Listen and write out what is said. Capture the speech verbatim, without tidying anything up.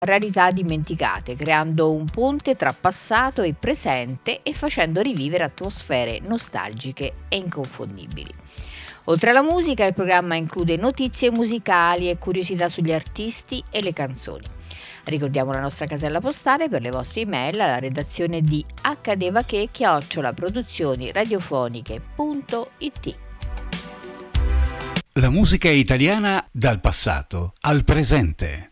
rarità dimenticate, creando un ponte tra passato e presente e facendo rivivere atmosfere nostalgiche e inconfondibili. Oltre alla musica, il programma include notizie musicali e curiosità sugli artisti e le canzoni. Ricordiamo la nostra casella postale per le vostre email alla redazione di accadeva che chiocciola produzioni radiofoniche punto it. La musica italiana dal passato al presente.